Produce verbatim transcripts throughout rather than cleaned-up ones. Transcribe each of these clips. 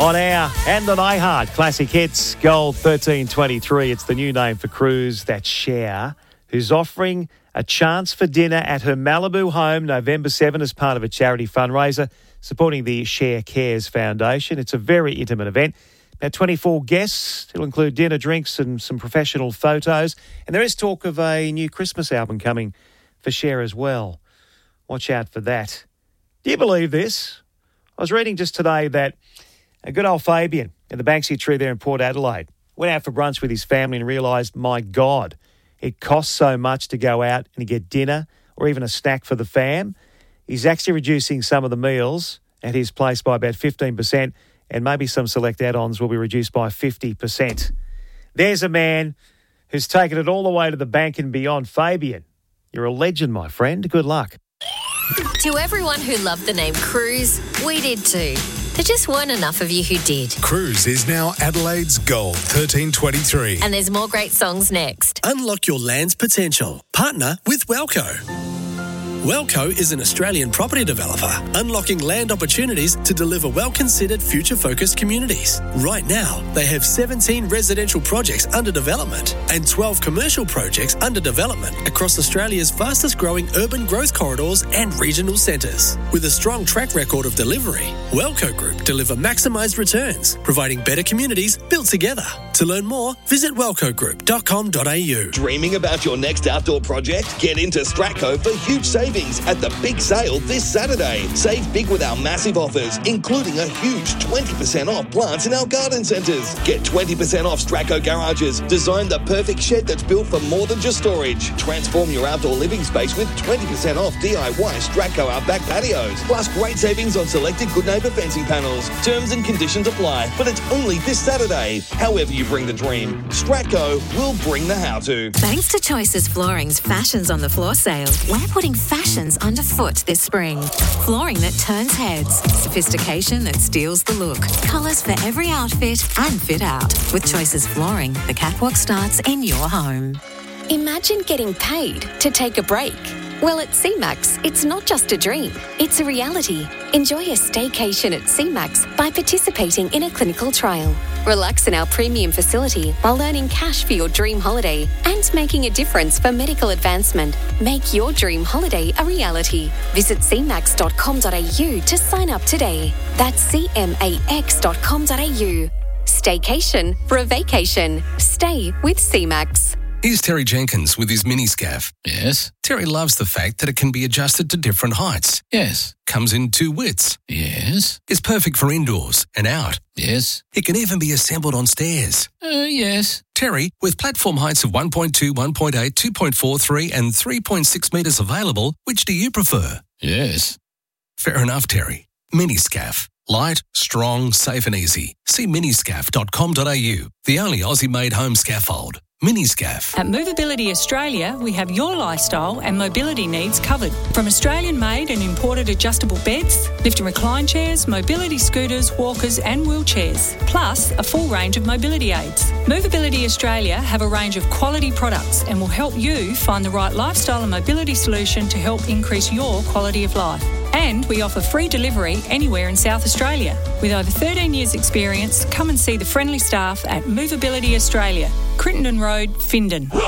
On our and on iHeart Classic Hits, Gold thirteen twenty-three. It's the new name for Cruise, that's Cher, who's offering a chance for dinner at her Malibu home November seventh as part of a charity fundraiser supporting the Cher Cares Foundation. It's a very intimate event. About twenty-four guests. It'll include dinner, drinks and some professional photos. And there is talk of a new Christmas album coming for Cher as well. Watch out for that. Do you believe this? I was reading just today that a good old Fabian in the Banksia Tree there in Port Adelaide went out for brunch with his family and realised, my God, it costs so much to go out and get dinner or even a snack for the fam. He's actually reducing some of the meals at his place by about fifteen percent and maybe some select add-ons will be reduced by fifty percent. There's a man who's taken it all the way to the bank and beyond. Fabian, you're a legend, my friend. Good luck. To everyone who loved the name Cruise, we did too. There just weren't enough of you who did. Cruise is now Adelaide's Gold thirteen twenty-three. And there's more great songs next. Unlock your land's potential. Partner with Wellco. Wellco is an Australian property developer unlocking land opportunities to deliver well-considered future-focused communities. Right now, they have seventeen residential projects under development and twelve commercial projects under development across Australia's fastest-growing urban growth corridors and regional centres. With a strong track record of delivery, Wellco Group deliver maximised returns, providing better communities built together. To learn more, visit wellco group dot com dot a u. Dreaming about your next outdoor project? Get into Stratco for huge savings at the big sale this Saturday. Save big with our massive offers, including a huge twenty percent off plants in our garden centres. Get twenty percent off Stratco garages. Design the perfect shed that's built for more than just storage. Transform your outdoor living space with twenty percent off D I Y Stratco outback patios. Plus great savings on selected Good Neighbour fencing panels. Terms and conditions apply, but it's only this Saturday. However you bring the dream, Stratco will bring the how-to. Thanks to Choices Flooring's Fashions on the Floor sale, we're putting fashions underfoot this spring. Flooring that turns heads, sophistication that steals the look, colours for every outfit and fit out. With Choices Flooring, the catwalk starts in your home. Imagine getting paid to take a break. Well, at C MAX, it's not just a dream, it's a reality. Enjoy a staycation at C MAX by participating in a clinical trial. Relax in our premium facility while earning cash for your dream holiday and making a difference for medical advancement. Make your dream holiday a reality. Visit c max dot com dot a u to sign up today. That's c max dot com dot a u. Staycation for a vacation. Stay with C MAX. Here's Terry Jenkins with his mini scaff. Yes. Terry loves the fact that it can be adjusted to different heights. Yes. Comes in two widths. Yes. It's perfect for indoors and out. Yes. It can even be assembled on stairs. Uh, yes. Terry, with platform heights of one point two, one point eight, two point four three and three point six metres available, which do you prefer? Yes. Fair enough, Terry. Mini scaff. Light, strong, safe and easy. See miniscaff dot com dot a u, the only Aussie-made home scaffold. Miniscaff. At Movability Australia, we have your lifestyle and mobility needs covered. From Australian-made and imported adjustable beds, lift and recline chairs, mobility scooters, walkers and wheelchairs, plus a full range of mobility aids. Movability Australia have a range of quality products and will help you find the right lifestyle and mobility solution to help increase your quality of life. And we offer free delivery anywhere in South Australia. With over thirteen years experience, come and see the friendly staff at Movability Australia, Crittenden Road, Findon. The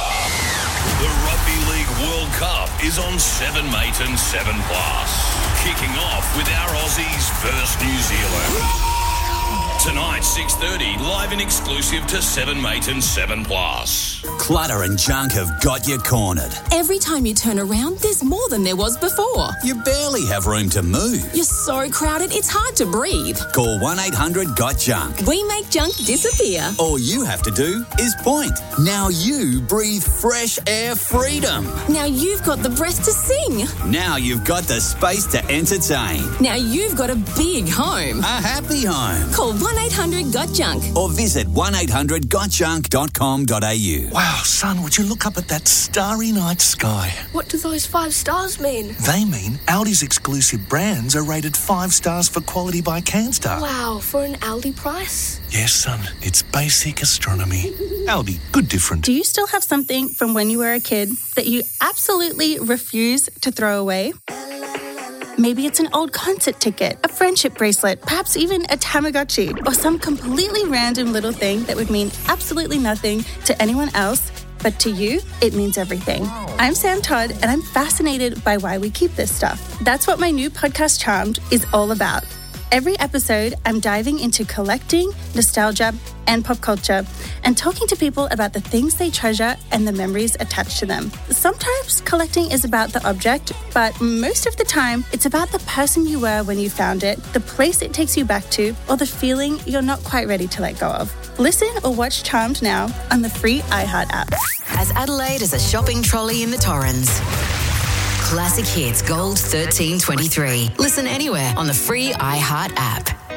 Rugby League World Cup is on seven mate and seven plus. Kicking off with our Aussies versus New Zealand. Tonight, six thirty, live and exclusive to seven mate and seven plus. Clutter and junk have got you cornered. Every time you turn around, there's more than there was before. You barely have room to move. You're so crowded, it's hard to breathe. Call one eight hundred got junk. We make junk disappear. All you have to do is point. Now you breathe fresh air freedom. Now you've got the breath to sing. Now you've got the space to entertain. Now you've got a big home. A happy home. Call one eight hundred got junk. Or visit one eight hundred got junk dot com dot a u. Wow, son, would you look up at that starry night sky? What do those five stars mean? They mean Aldi's exclusive brands are rated five stars for quality by CanStar. Wow, for an Aldi price? Yes, son, it's basic astronomy. Aldi, good different. Do you still have something from when you were a kid that you absolutely refuse to throw away? Maybe it's an old concert ticket, a friendship bracelet, perhaps even a Tamagotchi, or some completely random little thing that would mean absolutely nothing to anyone else, but to you, it means everything. I'm Sam Todd, and I'm fascinated by why we keep this stuff. That's what my new podcast, Charmed, is all about. Every episode, I'm diving into collecting, nostalgia, and pop culture, and talking to people about the things they treasure and the memories attached to them. Sometimes collecting is about the object, but most of the time, it's about the person you were when you found it, the place it takes you back to, or the feeling you're not quite ready to let go of. Listen or watch Charmed now on the free iHeart app. As Adelaide as a shopping trolley in the Torrens. Classic Hits Gold thirteen twenty-three. Listen anywhere on the free iHeart app.